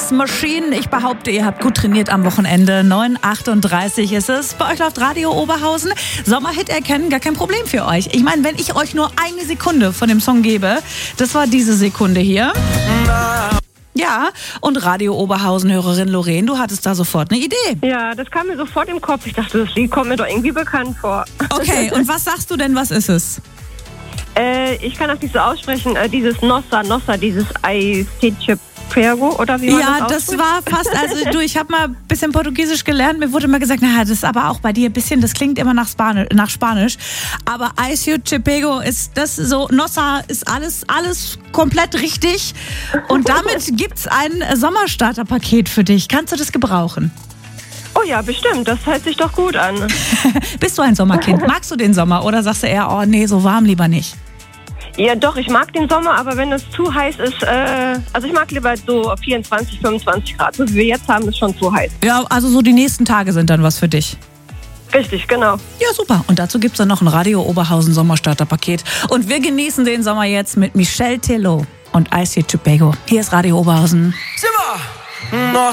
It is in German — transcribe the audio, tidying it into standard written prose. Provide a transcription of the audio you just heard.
Against Machine. Ich behaupte, ihr habt gut trainiert am Wochenende. 9:38 ist es. Bei euch läuft Radio Oberhausen. Sommerhit erkennen, gar kein Problem für euch. Ich meine, wenn ich euch nur eine Sekunde von dem Song gebe, das war diese Sekunde hier. Ja, und Radio Oberhausen-Hörerin Lorraine, du hattest da sofort eine Idee. Ja, das kam mir sofort im Kopf. Ich dachte, das Lied kommt mir doch irgendwie bekannt vor. Okay, und was sagst du denn, was ist es? Ich kann das nicht so aussprechen. Dieses Nossa, dieses Aicecepego, oder wie man Ja, das das war fast, also ich habe mal ein bisschen Portugiesisch gelernt, mir wurde immer gesagt, na, das ist aber auch bei dir ein bisschen, das klingt immer nach Spanisch, aber Aicecepego ist das so, Nossa ist alles komplett richtig und damit gibt's ein Sommerstarterpaket für dich. Kannst du das gebrauchen? Oh ja, bestimmt. Das hört sich doch gut an. Bist du ein Sommerkind? Magst du den Sommer oder sagst du eher, oh nee, so warm lieber nicht? Ja, doch, ich mag den Sommer, aber wenn es zu heiß ist, also ich mag lieber so 24, 25 Grad. So wie wir jetzt haben, ist schon zu heiß. Ja, also so die nächsten Tage sind dann was für dich. Richtig, genau. Ja, super. Und dazu gibt's dann noch ein Radio Oberhausen Sommerstarterpaket. Und wir genießen den Sommer jetzt mit Michel Tello und Aicecepego. Hier ist Radio Oberhausen. Simmer!